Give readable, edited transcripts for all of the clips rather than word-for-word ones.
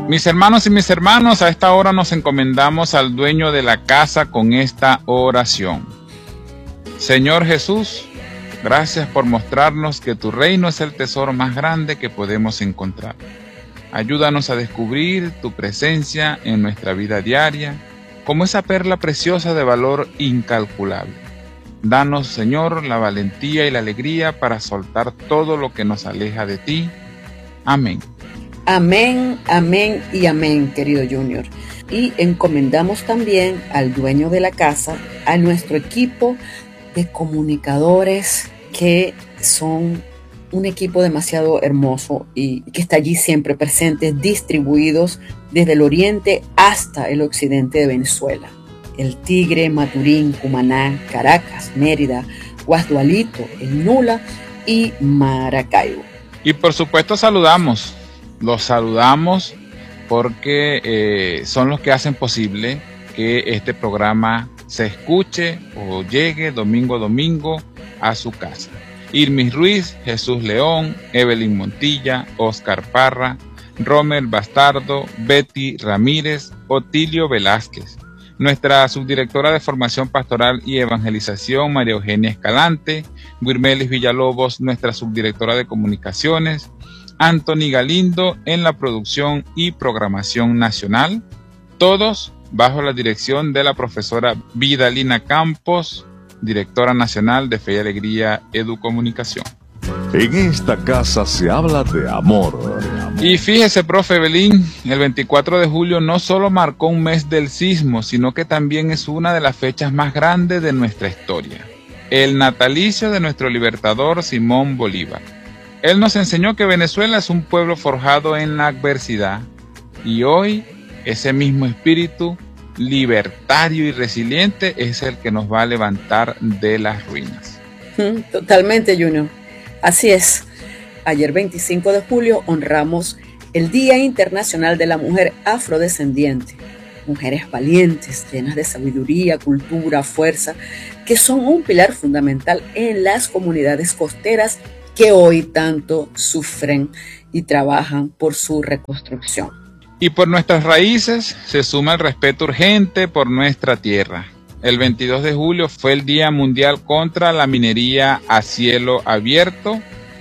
Mis hermanos y mis hermanas, a esta hora nos encomendamos al dueño de la casa con esta oración. Señor Jesús, gracias por mostrarnos que tu reino es el tesoro más grande que podemos encontrar. Ayúdanos a descubrir tu presencia en nuestra vida diaria como esa perla preciosa de valor incalculable. Danos, Señor, la valentía y la alegría para soltar todo lo que nos aleja de ti. Amén. Amén, amén y amén, querido Junior. Y encomendamos también al dueño de la casa, a nuestro equipo de comunicadores que son un equipo demasiado hermoso y que está allí siempre presente, distribuidos desde el oriente hasta el occidente de Venezuela. El Tigre, Maturín, Cumaná, Caracas, Mérida, Guasdualito, El Nula y Maracaibo. Y por supuesto los saludamos porque son los que hacen posible que este programa se escuche o llegue domingo a domingo a su casa. Irmis Ruiz, Jesús León, Evelyn Montilla, Oscar Parra, Rommel Bastardo, Betty Ramírez, Otilio Velázquez, nuestra subdirectora de Formación Pastoral y Evangelización, María Eugenia Escalante, Wirmelis Villalobos, nuestra subdirectora de Comunicaciones, Anthony Galindo en la producción y programación nacional, todos bajo la dirección de la profesora Vidalina Campos, directora nacional de Fe y Alegría Educomunicación. En esta casa se habla de amor. Y fíjese, profe Belín, el 24 de julio no solo marcó un mes del sismo, sino que también es una de las fechas más grandes de nuestra historia, el natalicio de nuestro libertador Simón Bolívar. Él nos enseñó que Venezuela es un pueblo forjado en la adversidad, y hoy ese mismo espíritu libertario y resiliente es el que nos va a levantar de las ruinas. Totalmente, Junior. Así es. Ayer 25 de julio honramos el Día Internacional de la Mujer Afrodescendiente. Mujeres valientes, llenas de sabiduría, cultura, fuerza, que son un pilar fundamental en las comunidades costeras que hoy tanto sufren y trabajan por su reconstrucción. Y por nuestras raíces se suma el respeto urgente por nuestra tierra. El 22 de julio fue el Día Mundial contra la Minería a Cielo Abierto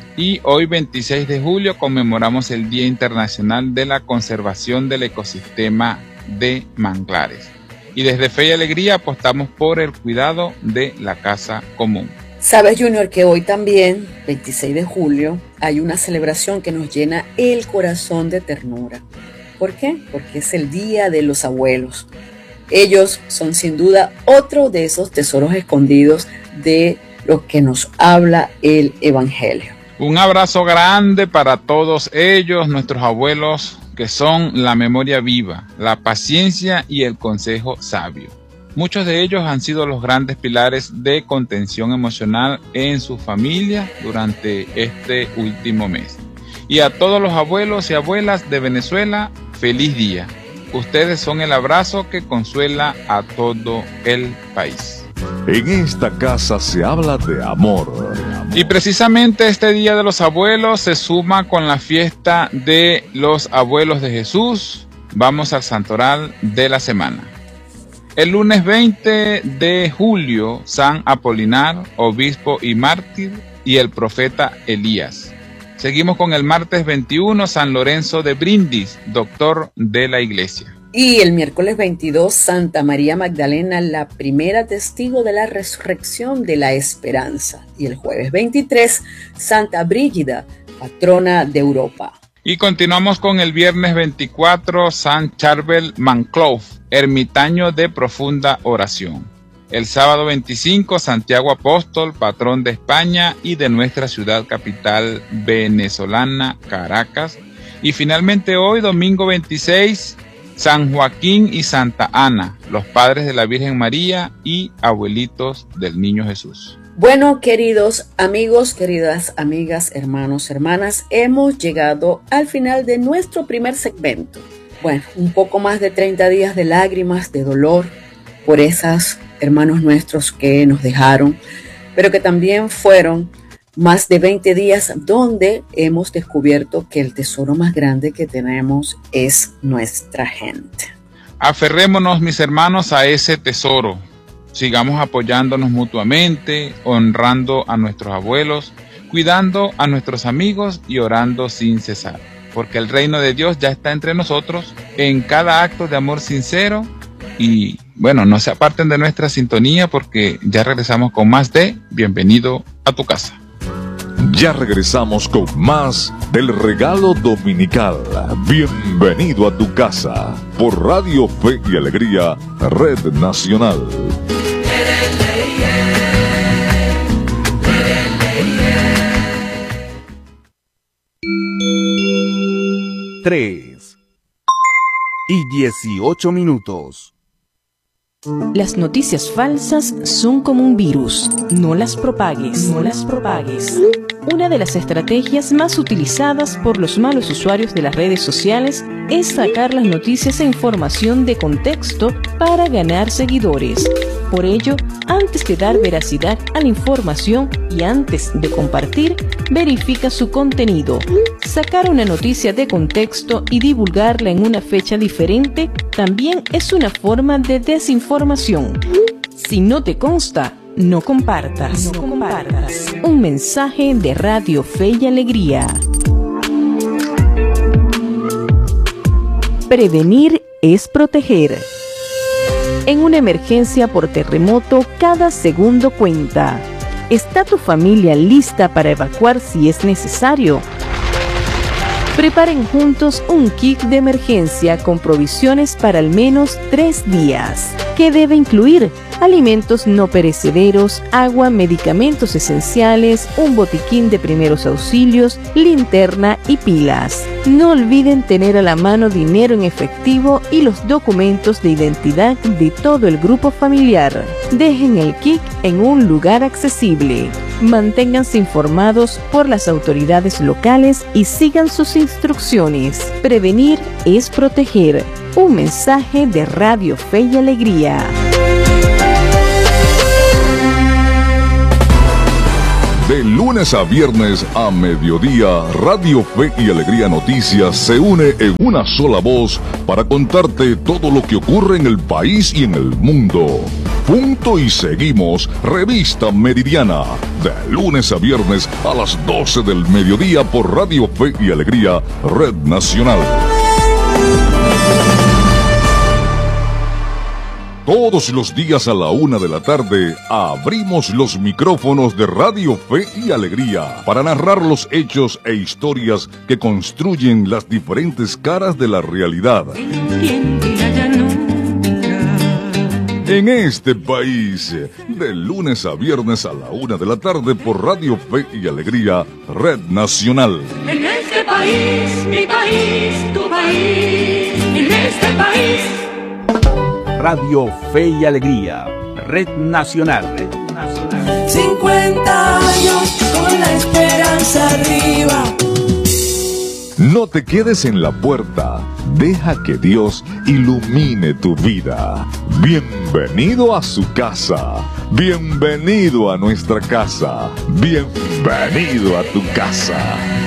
y hoy 26 de julio conmemoramos el Día Internacional de la Conservación del Ecosistema de Manglares. Y desde Fe y Alegría apostamos por el cuidado de la casa común. Sabes, Junior, que hoy también, 26 de julio, hay una celebración que nos llena el corazón de ternura. ¿Por qué? Porque es el Día de los Abuelos. Ellos son sin duda otro de esos tesoros escondidos de los que nos habla el Evangelio. Un abrazo grande para todos ellos, nuestros abuelos, que son la memoria viva, la paciencia y el consejo sabio. Muchos de ellos han sido los grandes pilares de contención emocional en su familia durante este último mes. Y a todos los abuelos y abuelas de Venezuela, feliz día. Ustedes son el abrazo que consuela a todo el país. En esta casa se habla de amor. Y precisamente este Día de los Abuelos se suma con la fiesta de los abuelos de Jesús. Vamos al santoral de la semana. El lunes 20 de julio, San Apolinar, obispo y mártir, y el profeta Elías. Seguimos con el martes 21, San Lorenzo de Brindis, doctor de la Iglesia. Y el miércoles 22, Santa María Magdalena, la primera testigo de la resurrección de la esperanza. Y el jueves 23, Santa Brígida, patrona de Europa. Y continuamos con el viernes 24, San Charbel Manclov, ermitaño de profunda oración. El sábado 25, Santiago Apóstol, patrón de España y de nuestra ciudad capital venezolana, Caracas. Y finalmente hoy, domingo 26, San Joaquín y Santa Ana, los padres de la Virgen María y abuelitos del Niño Jesús. Bueno, queridos amigos, queridas amigas, hermanos, hermanas, hemos llegado al final de nuestro primer segmento. Bueno, un poco más de 30 días de lágrimas, de dolor por esos hermanos nuestros que nos dejaron, pero que también fueron más de 20 días donde hemos descubierto que el tesoro más grande que tenemos es nuestra gente. Aferrémonos, mis hermanos, a ese tesoro. Sigamos apoyándonos mutuamente, honrando a nuestros abuelos, cuidando a nuestros amigos y orando sin cesar. Porque el reino de Dios ya está entre nosotros en cada acto de amor sincero. Y bueno, no se aparten de nuestra sintonía porque ya regresamos con más de Bienvenido a tu casa. Ya regresamos con más del regalo dominical. Bienvenido a tu casa por Radio Fe y Alegría, Red Nacional. 3:18. Las noticias falsas son como un virus. No las propagues, no las propagues. Una de las estrategias más utilizadas por los malos usuarios de las redes sociales es sacar las noticias e información de contexto para ganar seguidores. Por ello, antes de dar veracidad a la información y antes de compartir, verifica su contenido. Sacar una noticia de contexto y divulgarla en una fecha diferente también es una forma de desinformación. Si no te consta, no compartas. No compartas. Un mensaje de Radio Fe y Alegría. Prevenir es proteger. En una emergencia por terremoto, cada segundo cuenta. ¿Está tu familia lista para evacuar si es necesario? Preparen juntos un kit de emergencia con provisiones para al menos 3 días. ¿Qué debe incluir? Alimentos no perecederos, agua, medicamentos esenciales, un botiquín de primeros auxilios, linterna y pilas. No olviden tener a la mano dinero en efectivo y los documentos de identidad de todo el grupo familiar. Dejen el kit en un lugar accesible. Manténganse informados por las autoridades locales y sigan sus instrucciones. Prevenir es proteger. Un mensaje de Radio Fe y Alegría. De lunes a viernes a mediodía, Radio Fe y Alegría Noticias se une en una sola voz para contarte todo lo que ocurre en el país y en el mundo. Punto y seguimos, Revista Meridiana, de lunes a viernes a las 12 del mediodía por Radio Fe y Alegría, Red Nacional. Todos los días a la 1 de la tarde abrimos los micrófonos de Radio Fe y Alegría para narrar los hechos e historias que construyen las diferentes caras de la realidad. En este país, de lunes a viernes a la 1 de la tarde por Radio Fe y Alegría, Red Nacional. En este país, mi país, tu país, en este país. Radio Fe y Alegría, Red Nacional. 50 años con la esperanza arriba. No te quedes en la puerta, deja que Dios ilumine tu vida. Bienvenido a su casa, bienvenido a nuestra casa, bienvenido a tu casa.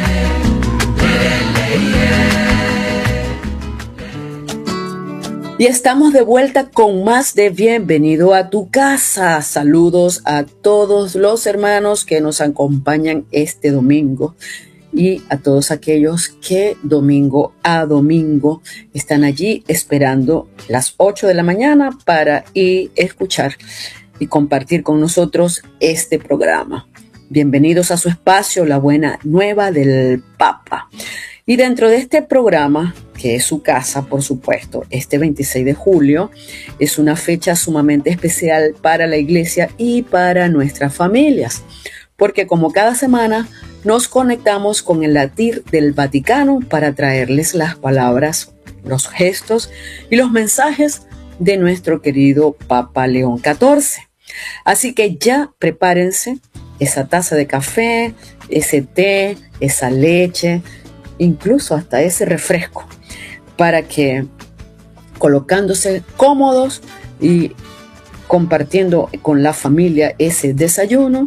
Y estamos de vuelta con más de Bienvenido a tu casa. Saludos a todos los hermanos que nos acompañan este domingo y a todos aquellos que domingo a domingo están allí esperando las 8 de la mañana para ir a escuchar y compartir con nosotros este programa. Bienvenidos a su espacio, La Buena Nueva del Papa. Y dentro de este programa, que es su casa, por supuesto, este 26 de julio es una fecha sumamente especial para la iglesia y para nuestras familias, porque como cada semana nos conectamos con el latir del Vaticano para traerles las palabras, los gestos y los mensajes de nuestro querido Papa León XIV. Así que ya prepárense esa taza de café, ese té, esa leche, incluso hasta ese refresco, para que colocándose cómodos y compartiendo con la familia ese desayuno,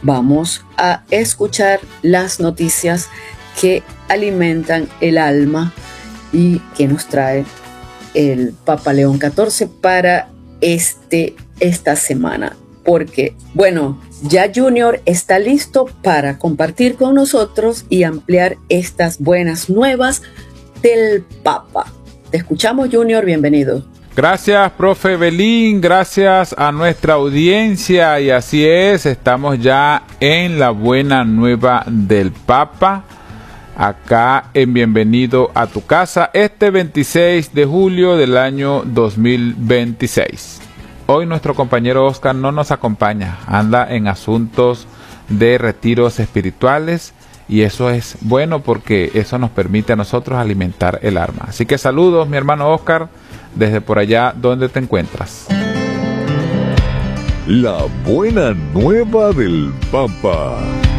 vamos a escuchar las noticias que alimentan el alma y que nos trae el Papa León XIV para esta semana. Porque, bueno, ya Junior está listo para compartir con nosotros y ampliar estas buenas nuevas del Papa. Te escuchamos, Junior, bienvenido. Gracias, profe Belín, gracias a nuestra audiencia, y así es, estamos ya en la buena nueva del Papa, acá en Bienvenido a tu Casa, este 26 de julio del año 2026. Hoy nuestro compañero Oscar no nos acompaña, anda en asuntos de retiros espirituales, y eso es bueno porque eso nos permite a nosotros alimentar el alma. Así que saludos, mi hermano Oscar, desde por allá donde te encuentras. La buena nueva del Papa.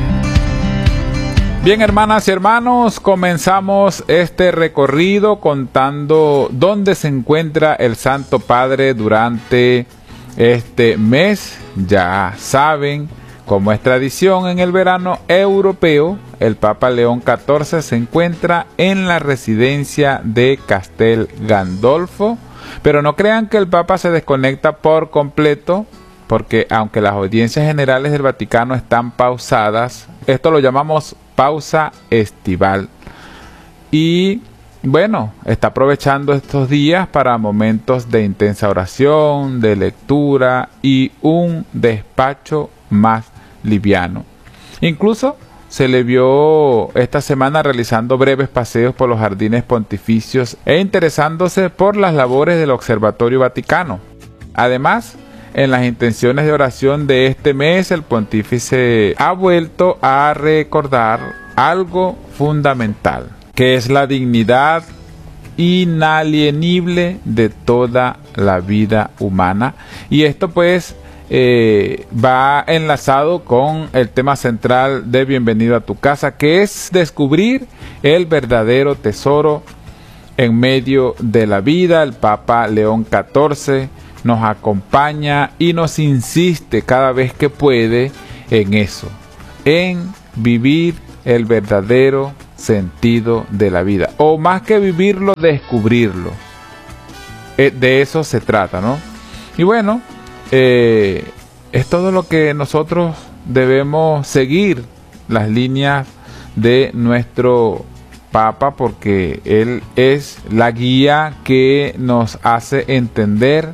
Bien, hermanas y hermanos, comenzamos este recorrido contando dónde se encuentra el Santo Padre durante este mes. Ya saben, como es tradición en el verano europeo, el Papa León XIV se encuentra en la residencia de Castel Gandolfo, pero no crean que el Papa se desconecta por completo, porque aunque las audiencias generales del Vaticano están pausadas, esto lo llamamos pausa estival, y bueno, está aprovechando estos días para momentos de intensa oración, de lectura y un despacho más liviano. Incluso se le vio esta semana realizando breves paseos por los jardines pontificios e interesándose por las labores del Observatorio Vaticano. Además, en las intenciones de oración de este mes, el pontífice ha vuelto a recordar algo fundamental, que es la dignidad inalienable de toda la vida humana. Y esto pues va enlazado con el tema central de Bienvenido a tu Casa, que es descubrir el verdadero tesoro en medio de la vida. El Papa León XIV nos acompaña y nos insiste cada vez que puede en eso, en vivir el verdadero sentido de la vida, o más que vivirlo, descubrirlo. De eso se trata, ¿no? Y bueno, es todo lo que nosotros debemos seguir, las líneas de nuestro Papa, porque él es la guía que nos hace entender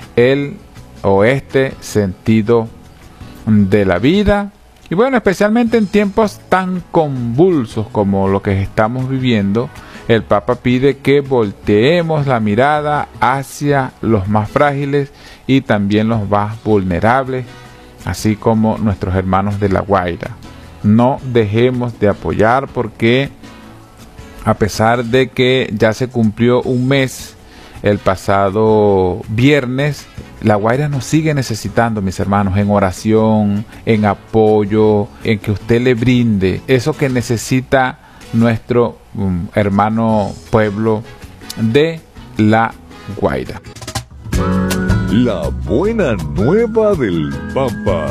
este sentido de la vida. Y bueno, especialmente en tiempos tan convulsos como lo que estamos viviendo, el Papa pide que volteemos la mirada hacia los más frágiles y también los más vulnerables, así como nuestros hermanos de La Guaira. No dejemos de apoyar, porque a pesar de que ya se cumplió un mes el pasado viernes, La Guaira nos sigue necesitando, mis hermanos, en oración, en apoyo, en que usted le brinde eso que necesita nuestro hermano pueblo de La Guaira. La buena nueva del Papa.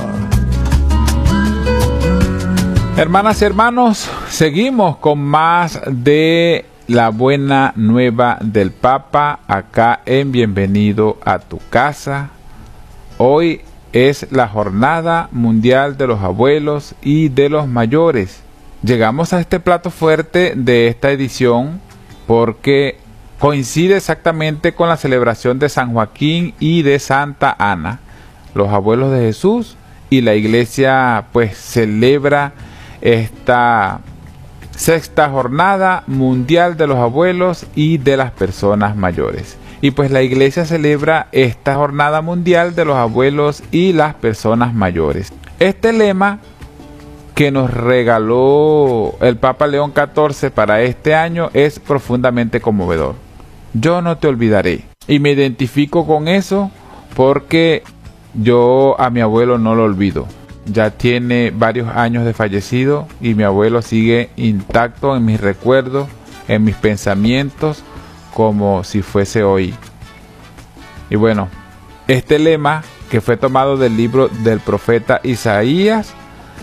Hermanas y hermanos, seguimos con más de la buena nueva del Papa acá en Bienvenido a tu Casa. Hoy es la Jornada Mundial de los Abuelos y de los Mayores. Llegamos a este plato fuerte de esta edición porque coincide exactamente con la celebración de San Joaquín y de Santa Ana, los abuelos de Jesús, y la Iglesia pues celebra esta sexta Jornada Mundial de los Abuelos y de las Personas Mayores. Y pues la Iglesia celebra esta Jornada Mundial de los Abuelos y las Personas Mayores. Este lema que nos regaló el Papa León XIV para este año es profundamente conmovedor. Yo no te olvidaré. Y me identifico con eso porque yo a mi abuelo no lo olvido. Ya tiene varios años de fallecido y mi abuelo sigue intacto en mis recuerdos, en mis pensamientos, como si fuese hoy. Y bueno, este lema, que fue tomado del libro del profeta Isaías,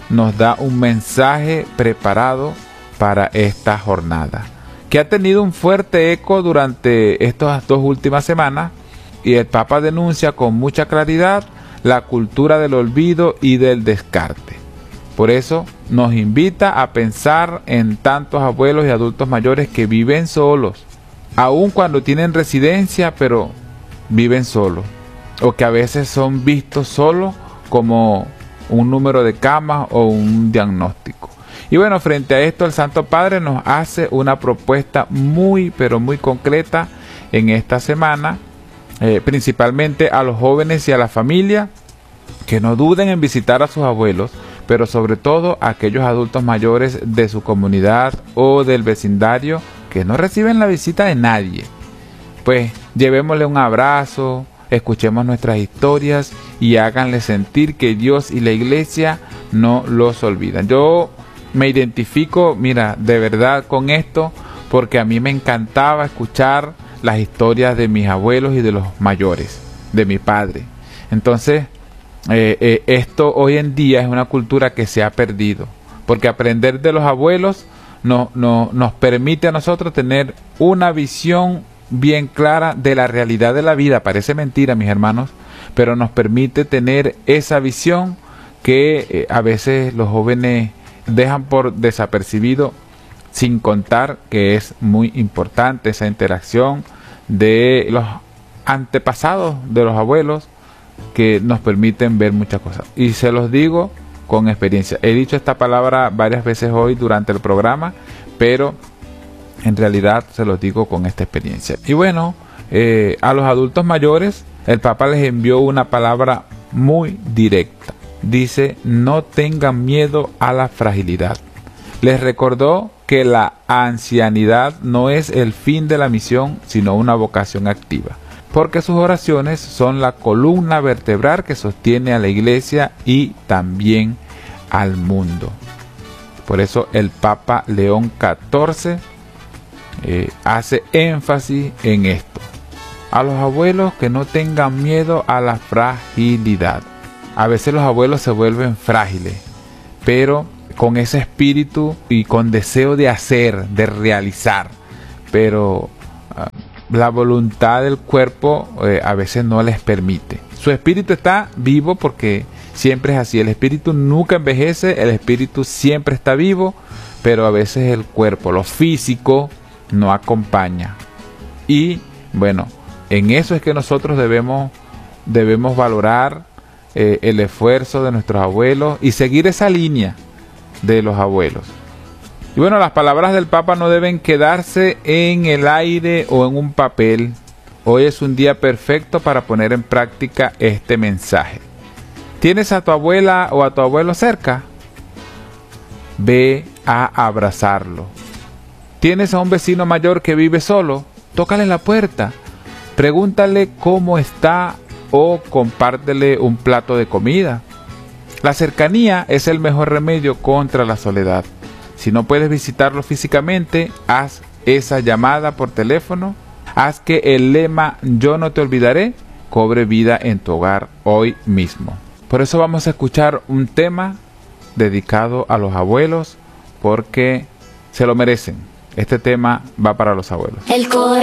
nos da un mensaje preparado para esta jornada, que ha tenido un fuerte eco durante estas 2 últimas semanas, y el Papa denuncia con mucha claridad la cultura del olvido y del descarte. Por eso nos invita a pensar en tantos abuelos y adultos mayores que viven solos, aun cuando tienen residencia, pero viven solos, o que a veces son vistos solo como un número de camas o un diagnóstico. Y bueno, frente a esto, el Santo Padre nos hace una propuesta muy, pero muy concreta en esta semana, principalmente a los jóvenes y a la familia, que no duden en visitar a sus abuelos, pero sobre todo a aquellos adultos mayores de su comunidad o del vecindario que no reciben la visita de nadie. Pues llevémosle un abrazo, escuchemos nuestras historias y háganle sentir que Dios y la Iglesia no los olvidan. Yo me identifico, mira, de verdad con esto, porque a mí me encantaba escuchar las historias de mis abuelos y de los mayores, de mi padre. Entonces, esto hoy en día es una cultura que se ha perdido, porque aprender de los abuelos nos permite a nosotros tener una visión bien clara de la realidad de la vida. Parece mentira, mis hermanos, pero nos permite tener esa visión que a veces los jóvenes dejan por desapercibido, sin contar que es muy importante esa interacción de los antepasados de los abuelos, que nos permiten ver muchas cosas. Y se los digo con experiencia. He dicho esta palabra varias veces hoy durante el programa, pero en realidad se los digo con esta experiencia. Y bueno, a los adultos mayores, el Papa les envió una palabra muy directa. Dice: no tengan miedo a la fragilidad. Les recordó que la ancianidad no es el fin de la misión, sino una vocación activa, porque sus oraciones son la columna vertebral que sostiene a la Iglesia y también al mundo. Por eso el Papa León XIV hace énfasis en esto. A los abuelos que no tengan miedo a la fragilidad. A veces los abuelos se vuelven frágiles, pero con ese espíritu y con deseo de hacer, de realizar, pero la voluntad del cuerpo a veces no les permite. Su espíritu está vivo porque siempre es así. El espíritu nunca envejece, el espíritu siempre está vivo, pero a veces el cuerpo, lo físico, no acompaña. Y bueno, en eso es que nosotros debemos valorar el esfuerzo de nuestros abuelos y seguir esa línea de los abuelos. Y bueno, las palabras del Papa no deben quedarse en el aire o en un papel. Hoy es un día perfecto para poner en práctica este mensaje. ¿Tienes a tu abuela o a tu abuelo cerca? Ve a abrazarlo. ¿Tienes a un vecino mayor que vive solo? Tócale la puerta. Pregúntale cómo está o compártele un plato de comida. La cercanía es el mejor remedio contra la soledad. Si no puedes visitarlo físicamente, haz esa llamada por teléfono. Haz que el lema "yo no te olvidaré" cobre vida en tu hogar hoy mismo. Por eso vamos a escuchar un tema dedicado a los abuelos, porque se lo merecen. Este tema va para los abuelos.